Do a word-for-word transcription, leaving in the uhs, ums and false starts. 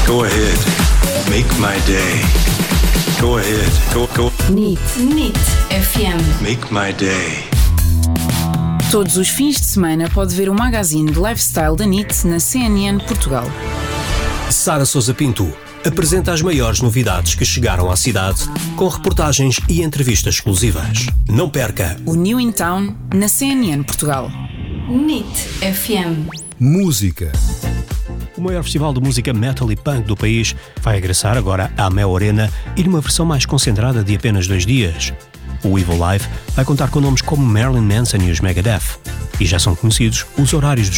Go ahead. Make my day. Go ahead. Go, go. N I T. N I T F M. Make my day. Todos os fins de semana pode ver o magazine de lifestyle da N I T na C N N Portugal. Sara Sousa Pinto apresenta as maiores novidades que chegaram à cidade, com reportagens e entrevistas exclusivas. Não perca o New in Town na C N N Portugal. N I T F M. Música. O maior festival de música metal e punk do país vai regressar agora à Mel Arena e numa versão mais concentrada de apenas dois dias. O Evil Live vai contar com nomes como Marilyn Manson e os Megadeth. E já são conhecidos os horários dos